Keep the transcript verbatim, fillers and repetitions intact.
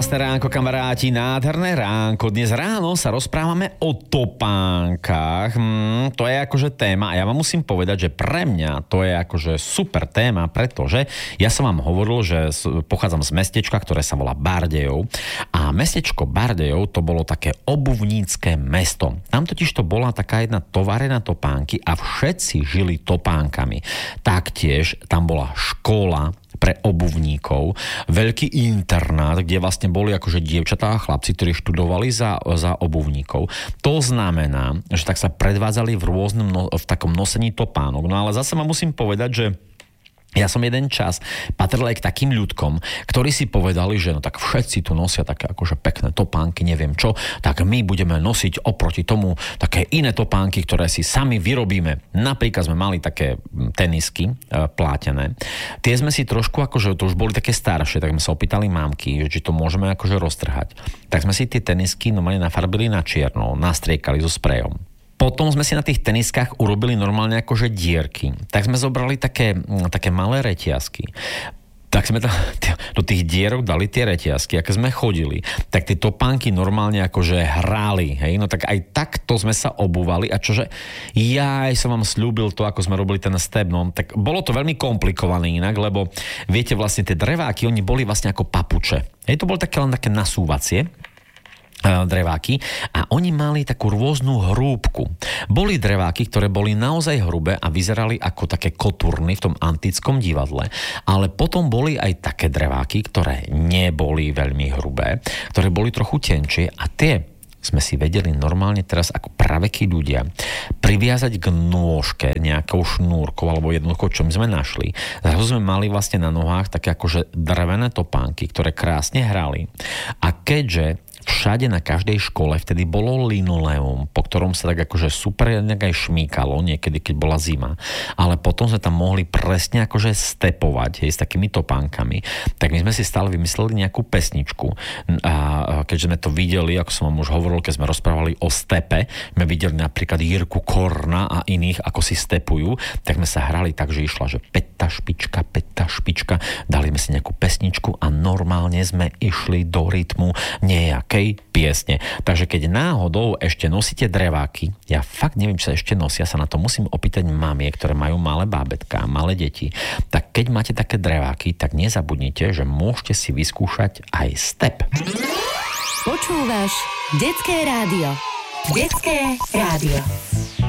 Krásne ránko, kamaráti, nádherné ránko. Dnes ráno sa rozprávame o topánkach. Hmm, to je akože téma a ja vám musím povedať, že pre mňa to je akože super téma, pretože ja som vám hovoril, že pochádzam z mestečka, ktoré sa volá Bardejov. A mestečko Bardejov to bolo také obuvnícke mesto. Tam totiž to bola taká jedna továreň na topánky a všetci žili topánkami. Taktiež tam bola škola pre obuvníkov, veľký internát, kde vlastne boli akože dievčatá a chlapci, ktorí študovali za, za obuvníkov. To znamená, že tak sa predvádzali v rôznom, no, v takom nosení topánok. No ale zase ma musím povedať, že ja som jeden čas patril aj k takým ľudkom, ktorí si povedali, že no tak všetci tu nosia také akože pekné topánky, neviem čo, tak my budeme nosiť oproti tomu také iné topánky, ktoré si sami vyrobíme. Napríklad sme mali také tenisky e, plátené. Tie sme si trošku akože, to už boli také staršie, tak sme sa opýtali mámky, či to môžeme akože roztrhať. Tak sme si tie tenisky normálne nafarbili na čierno, nastriekali so sprejom. Potom sme si na tých teniskách urobili normálne akože dierky. Tak sme zobrali také, také malé reťazky. Tak sme tam, do tých dierok dali tie reťazky. A keď sme chodili, tak tie topánky normálne akože hráli. Hej? No tak aj takto sme sa obúvali. A čože ja som vám slúbil to, ako sme robili ten step. No, tak bolo to veľmi komplikované inak, lebo viete, vlastne tie dreváky, oni boli vlastne ako papuče. Hej? To bolo také len také nasúvacie dreváky a oni mali takú rôznu hrúbku. Boli dreváky, ktoré boli naozaj hrubé a vyzerali ako také kotúrny v tom antickom divadle, ale potom boli aj také dreváky, ktoré neboli veľmi hrubé, ktoré boli trochu tenčie a tie sme si vedeli normálne teraz ako pravekí ľudia priviazať k nôžke nejakou šnúrkou alebo jednoducho, čo my sme našli. Zrazu sme mali vlastne na nohách také akože drevené topánky, ktoré krásne hrali. A keďže všade na každej škole vtedy bolo linoleum, po ktorom sa tak akože super nejak aj šmíkalo, niekedy, keď bola zima. Ale potom sme tam mohli presne akože stepovať, hej, s takými topánkami. Tak my sme si stále vymysleli nejakú pesničku. A keďže sme to videli, ako som vám už hovoril, keď sme rozprávali o stepe, sme videli napríklad Jirku Korna a iných, ako si stepujú, tak sme sa hrali tak, že išla, že peta špička, peta špička, dali sme si nejakú pesničku a normálne sme išli do rytmu nejak piesne. Takže keď náhodou ešte nosíte dreváky, ja fakt neviem, či sa ešte nosia, sa na to musím opýtať mamie, ktoré majú malé bábätká, malé deti. Tak keď máte také dreváky, tak nezabudnite, že môžete si vyskúšať aj step. Počúvaš Detské rádio. Detské rádio.